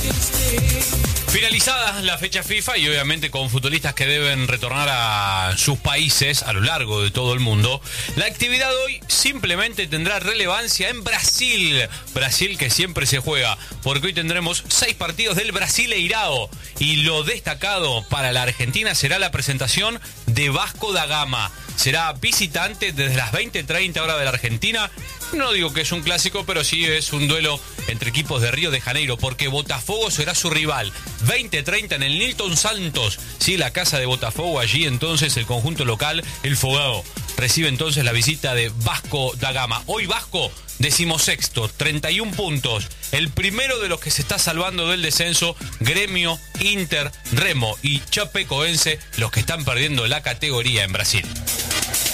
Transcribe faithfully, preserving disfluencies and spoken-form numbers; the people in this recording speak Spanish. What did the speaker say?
Finalizada la fecha FIFA y obviamente con futbolistas que deben retornar a sus países a lo largo de todo el mundo, la actividad hoy simplemente tendrá relevancia en Brasil. Brasil que siempre se juega, porque hoy tendremos seis partidos del Brasileirao y lo destacado para la Argentina será la presentación de Vasco da Gama. Será visitante desde las veinte treinta horas de la Argentina. No digo que es un clásico, pero sí es un duelo entre equipos de Río de Janeiro, porque Botafogo será su rival. veinte treinta en el Nilton Santos, sí, la casa de Botafogo. Allí entonces el conjunto local, el Fogao, recibe entonces la visita de Vasco da Gama. Hoy Vasco, decimosexto, treinta y un puntos. El primero de los que se está salvando del descenso, Gremio, Inter, Remo y Chapecoense, los que están perdiendo la categoría en Brasil.